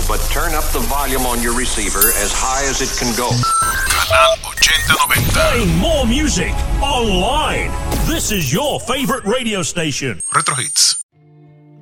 but turn up the volume on your receiver as high as it can go. Canal 8090. Playing more music online. This is your favorite radio station. Retro Hits.